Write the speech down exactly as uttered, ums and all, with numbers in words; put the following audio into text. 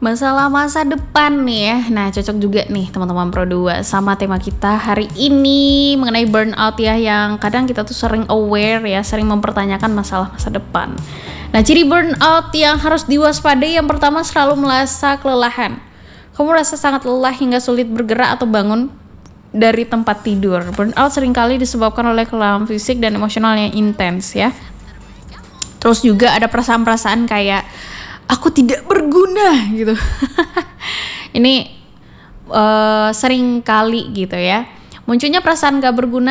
Masalah masa depan nih ya. Nah, cocok juga nih teman-teman Pro dua sama tema kita hari ini mengenai burnout ya, yang kadang kita tuh sering aware ya, sering mempertanyakan masalah masa depan. Nah, ciri burnout yang harus diwaspadai yang pertama, selalu merasa kelelahan. Kamu merasa sangat lelah hingga sulit bergerak atau bangun dari tempat tidur. Burnout seringkali disebabkan oleh kelelahan fisik dan emosional yang intens ya. Terus juga ada perasaan-perasaan kayak aku tidak berguna gitu. Ini uh, sering kali gitu ya. Munculnya perasaan gak berguna